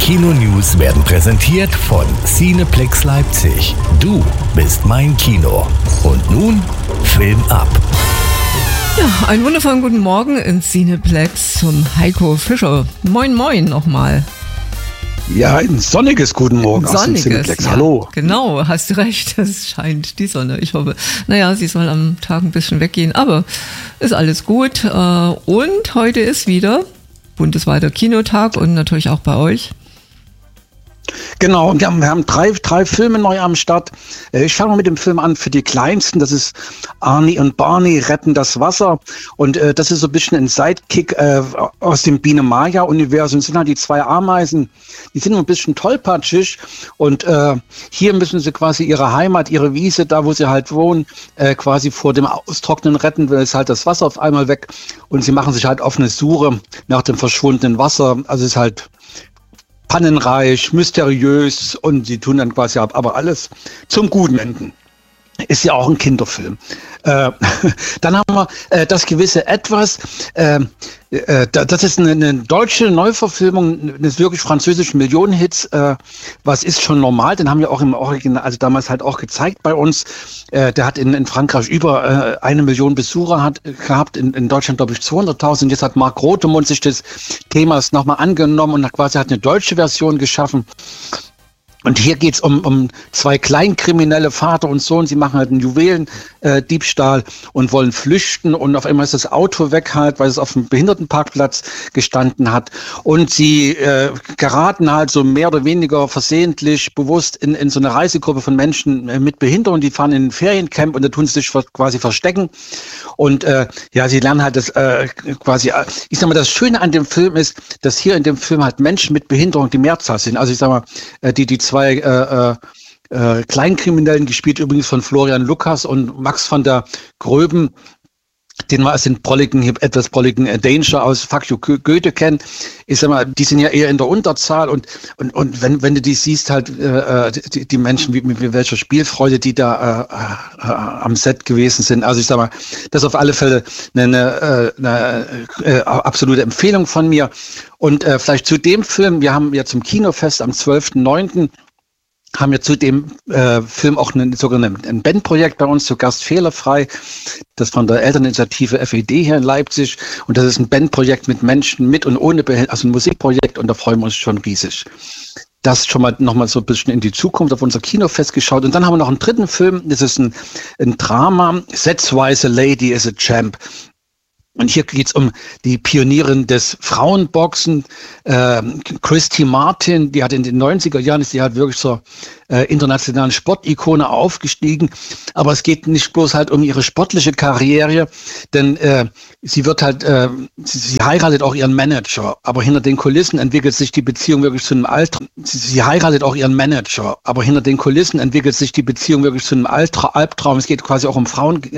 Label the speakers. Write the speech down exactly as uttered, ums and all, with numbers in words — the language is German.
Speaker 1: Kino-News werden präsentiert von Cineplex Leipzig. Du bist mein Kino. Und nun Film ab.
Speaker 2: Ja, einen wundervollen guten Morgen ins Cineplex zum Heiko Fischer. Moin, moin nochmal.
Speaker 3: Ja, ein sonniges Guten Morgen
Speaker 2: aus dem
Speaker 3: Cineplex.
Speaker 2: Ja,
Speaker 3: hallo.
Speaker 2: Genau, hast du recht, es scheint die Sonne. Ich hoffe, naja, sie soll am Tag ein bisschen weggehen, aber ist alles gut. Und heute ist wieder bundesweiter Kinotag und natürlich auch bei euch.
Speaker 3: Genau, und wir haben, wir haben drei, drei Filme neu am Start. Ich fange mal mit dem Film an für die Kleinsten. Das ist Arnie und Barney retten das Wasser. Und äh, das ist so ein bisschen ein Sidekick äh, aus dem Biene-Maya-Universum. Das sind halt die zwei Ameisen. Die sind ein bisschen tollpatschig. Und äh, hier müssen sie quasi ihre Heimat, ihre Wiese, da wo sie halt wohnen, äh, quasi vor dem Austrocknen retten. Weil es halt das Wasser auf einmal weg. Und sie machen sich halt auf eine Suche nach dem verschwundenen Wasser. Also es ist halt pannenreich, mysteriös und sie tun dann quasi aber alles zum Guten enden. Ist ja auch ein Kinderfilm. Äh, dann haben wir äh, das gewisse Etwas. Äh, äh, das ist eine, eine deutsche Neuverfilmung eines wirklich französischen Millionenhits. Äh, Was ist schon normal? Den haben wir auch im Original, also damals halt auch gezeigt bei uns. Äh, der hat in, in Frankreich über äh, eine Million Besucher hat, gehabt, in, in Deutschland glaube ich zweihunderttausend. Jetzt hat Mark Rothemund sich des Themas nochmal angenommen und hat quasi hat eine deutsche Version geschaffen. Und hier geht's um, um zwei Kleinkriminelle, Vater und Sohn. Sie machen halt einen Juwelendiebstahl äh, und wollen flüchten. Und auf einmal ist das Auto weg halt, weil es auf dem Behindertenparkplatz gestanden hat. Und sie äh, geraten halt so mehr oder weniger versehentlich, bewusst in, in so eine Reisegruppe von Menschen äh, mit Behinderung. Die fahren in ein Feriencamp und da tun sie sich quasi verstecken. Und äh, ja, sie lernen halt das äh, quasi, äh, ich sag mal, das Schöne an dem Film ist, dass hier in dem Film halt Menschen mit Behinderung die Mehrzahl sind. Also ich sag mal, äh, die, die zwei äh, äh, Kleinkriminellen, gespielt übrigens von Florian Lukas und Max von der Gröben, den wir aus den prolligen, etwas prolligen Danger aus Fuck You Goethe kennen. Ich sag mal, die sind ja eher in der Unterzahl und und und wenn wenn du die siehst halt äh, die, die Menschen wie mit welcher Spielfreude die da äh, äh, am Set gewesen sind. Also ich sag mal, das ist auf alle Fälle eine, eine, eine äh, absolute Empfehlung von mir. Und äh, vielleicht zu dem Film, wir haben ja zum Kinofest am zwölften neunten haben wir zu dem äh, Film auch eine, sogar ein, ein Bandprojekt bei uns zu Gast Fehlerfrei, das von der Elterninitiative F E D hier in Leipzig. Und das ist ein Bandprojekt mit Menschen mit und ohne Behinderung, also ein Musikprojekt, und da freuen wir uns schon riesig. Das schon mal nochmal so ein bisschen in die Zukunft auf unser Kinofest geschaut. Und dann haben wir noch einen dritten Film, das ist ein, ein Drama, That's Why a Lady is a Champ. Und hier geht's um die Pionierin des Frauenboxen, äh, Christy Martin, die hat in den neunziger Jahren, ist die halt wirklich zur äh, internationalen Sportikone aufgestiegen. Aber es geht nicht bloß halt um ihre sportliche Karriere, denn äh, sie wird halt, äh, sie, sie heiratet auch ihren Manager, aber hinter den Kulissen entwickelt sich die Beziehung wirklich zu einem Albtraum. Sie, sie heiratet auch ihren Manager, aber hinter den Kulissen entwickelt sich die Beziehung wirklich zu einem Albtraum. Es geht quasi auch um Frauen.